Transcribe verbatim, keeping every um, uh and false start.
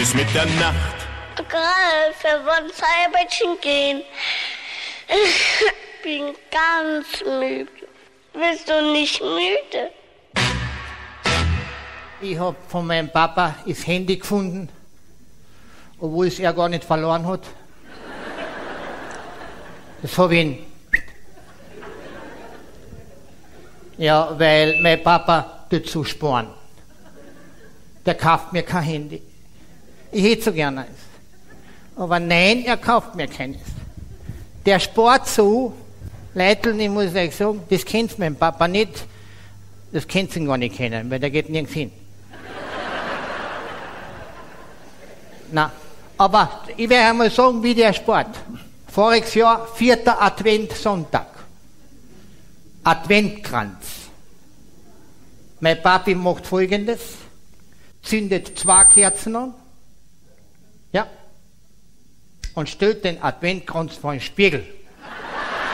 Bis mit der Nacht. Ralf, wir wollen Zeiberchen gehen. Ich bin ganz müde. Bist du nicht müde? Ich hab von meinem Papa das Handy gefunden, obwohl es er gar nicht verloren hat. Das hab ich ihn. Ja, weil mein Papa dazu sparen. Der kauft mir kein Handy. Ich hätte so gerne eins. Aber nein, er kauft mir keines. Der spart so, Leiteln, ich muss euch sagen, das kennt mein Papa nicht, das kennt ihn gar nicht kennen, weil der geht nirgends hin. Na, aber ich werde einmal sagen, wie der spart. Voriges Jahr, vierter Adventssonntag. Adventkranz. Mein Papi macht Folgendes, zündet zwei Kerzen an, ja, und stellt den Adventkranz vor den Spiegel.